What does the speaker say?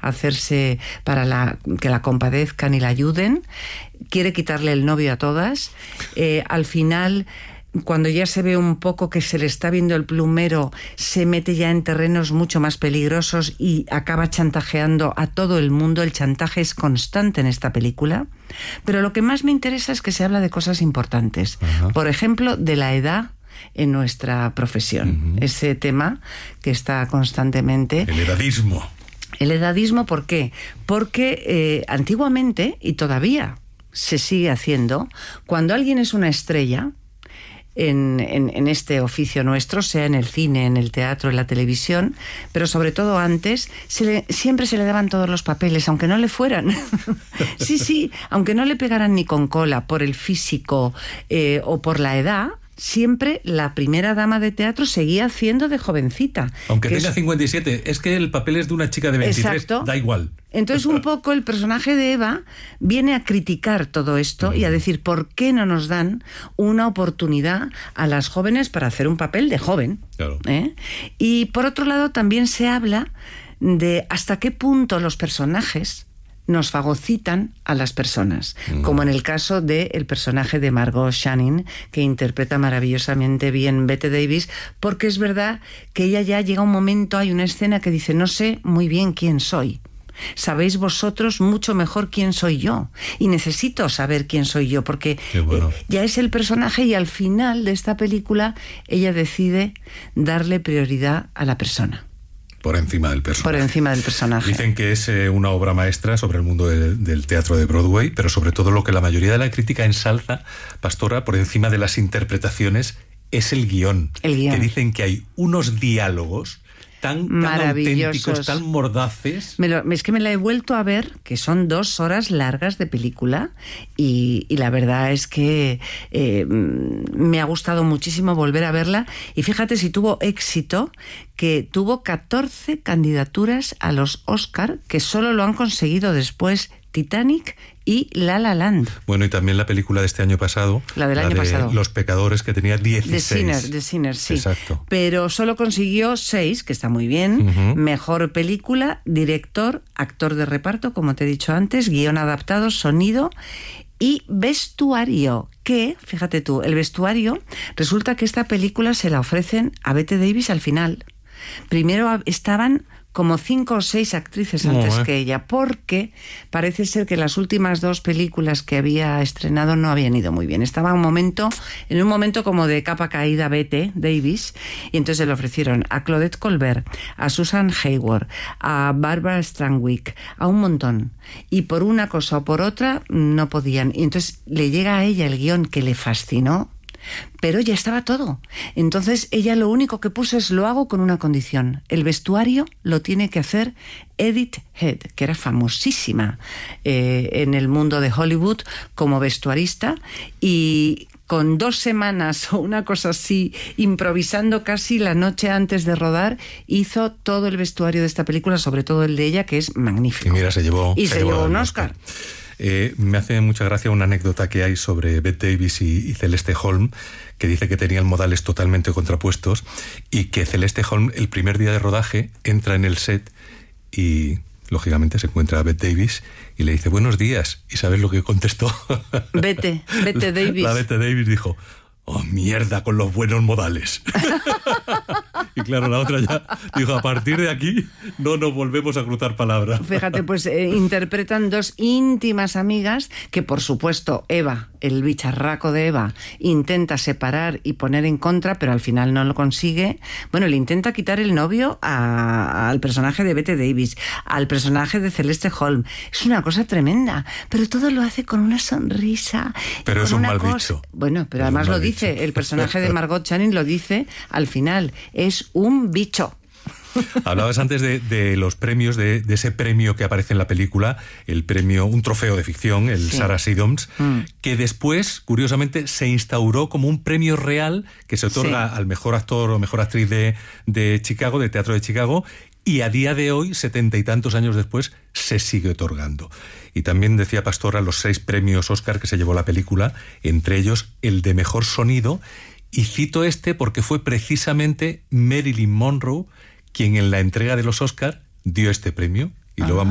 hacerse para que la compadezcan y la ayuden. Quiere quitarle el novio a todas. Al final, cuando ya se ve un poco que se le está viendo el plumero, se mete ya en terrenos mucho más peligrosos y acaba chantajeando a todo el mundo. El chantaje es constante en esta película. Pero lo que más me interesa es que se habla de cosas importantes. Ajá. Por ejemplo, de la edad en nuestra profesión. Ese tema que está constantemente... El edadismo. El edadismo, ¿por qué? Porque antiguamente, y todavía se sigue haciendo, cuando alguien es una estrella... En este oficio nuestro, sea en el cine, en el teatro, en la televisión, pero sobre todo antes, siempre se le daban todos los papeles, aunque no le fueran. Sí, aunque no le pegaran ni con cola por el físico o por la edad, siempre la primera dama de teatro seguía haciendo de jovencita. Aunque tenga 57, es que el papel es de una chica de 23, exacto. Da igual. Entonces un poco el personaje de Eva viene a criticar todo esto y a decir por qué no nos dan una oportunidad a las jóvenes para hacer un papel de joven. Claro. Y por otro lado también se habla de hasta qué punto los personajes nos fagocitan a las personas, como en el caso del personaje de Margot Channing, que interpreta maravillosamente bien Bette Davis, porque es verdad que ella ya llega un momento, hay una escena que dice, no sé muy bien quién soy. Sabéis vosotros mucho mejor quién soy yo y necesito saber quién soy yo porque ya es el personaje y al final de esta película ella decide darle prioridad a la persona. Por encima del personaje. Por encima del personaje. Dicen que es una obra maestra sobre el mundo del teatro de Broadway, pero sobre todo lo que la mayoría de la crítica ensalza, Pastora, por encima de las interpretaciones, es el guión. El guión. Que dicen que hay unos diálogos tan auténticos, tan mordaces. Es que me la he vuelto a ver, que son 2 horas largas de película, y la verdad es que me ha gustado muchísimo volver a verla. Y fíjate si tuvo éxito, que tuvo 14 candidaturas a los Oscar, que solo lo han conseguido después Titanic y La La Land. Bueno, y también la película de este año pasado, la del año pasado, Los Pecadores, que tenía 16. The Sinner, sí. Exacto. Pero solo consiguió 6, que está muy bien. Mejor película, director, actor de reparto, como te he dicho antes, guión adaptado, sonido y vestuario. Que, fíjate tú, el vestuario, resulta que esta película se la ofrecen a Bette Davis al final. Primero estaban como 5 o 6 actrices antes que ella, porque parece ser que las últimas 2 películas que había estrenado no habían ido muy bien. Estaba en un momento como de capa caída Bette Davis, y entonces le ofrecieron a Claudette Colbert, a Susan Hayward, a Barbara Stanwyck, a un montón. Y por una cosa o por otra no podían. Y entonces le llega a ella el guión que le fascinó, pero ya estaba todo. Entonces ella lo único que puso es: lo hago con una condición, el vestuario lo tiene que hacer Edith Head, que era famosísima en el mundo de Hollywood como vestuarista, y con 2 semanas o una cosa así, improvisando casi la noche antes de rodar, hizo todo el vestuario de esta película, sobre todo el de ella, que es magnífico. Y mira, se llevó un Oscar. Me hace mucha gracia una anécdota que hay sobre Bette Davis y Celeste Holm, que dice que tenían modales totalmente contrapuestos y que Celeste Holm, el primer día de rodaje, entra en el set y lógicamente se encuentra a Bette Davis y le dice buenos días. ¿Y sabes lo que contestó? Bette Davis. La Bette Davis dijo: oh, mierda con los buenos modales. Y claro, la otra ya dijo: a partir de aquí no nos volvemos a cruzar palabras. Fíjate, pues interpretan 2 íntimas amigas que, por supuesto, Eva, el bicharraco de Eva, intenta separar y poner en contra, pero al final no lo consigue. Bueno, le intenta quitar el novio al personaje de Bette Davis, al personaje de Celeste Holm. Es una cosa tremenda, pero todo lo hace con una sonrisa. Pero es un mal bicho. Bueno, pero además lo dice, el personaje de Margot Channing lo dice al final, es un bicho. Hablabas antes de los premios, de ese premio que aparece en la película, el premio, un trofeo de ficción, el Sarah Siddons, que después, curiosamente, se instauró como un premio real que se otorga al mejor actor o mejor actriz de Chicago, de teatro de Chicago, y a día de hoy, 70 y tantos años después, se sigue otorgando. Y también decía Pastora los 6 premios Oscar que se llevó la película, entre ellos el de mejor sonido, y cito este porque fue precisamente Marilyn Monroe quien en la entrega de los Oscar dio este premio, y lo vamos